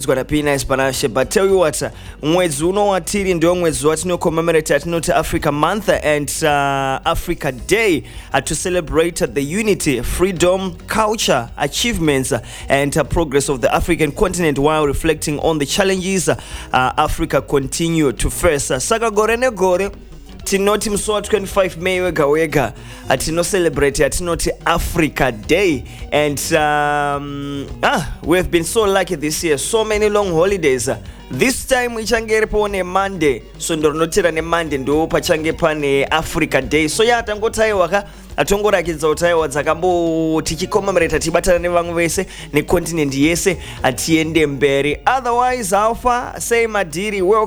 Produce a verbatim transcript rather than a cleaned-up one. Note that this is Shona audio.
gonna be nice Banashe, but tell you what, mwezi uno watiri ndio mwezi watino commemorate atinoti Africa Month and uh, Africa Day uh, to celebrate the unity, freedom, culture, achievements uh, and uh, progress of the African continent while reflecting on the challenges uh, Africa continue to face. Uh, Saka gore ne gore tinoti msoa twenty-five May wega wega atino celebrate atinoti Africa Day, and um, ah, we have been so lucky this year, so many long holidays. This time we changere pone Monday, so ndornotira ne Monday ndo pachange pane Africa Day. So ya tangotaiwa ka atongora kidzautaiwa dzakambo tichikommemorate tibatana nevangu vese ne continent yese atiende mberi. Otherwise alpha say madiri welcome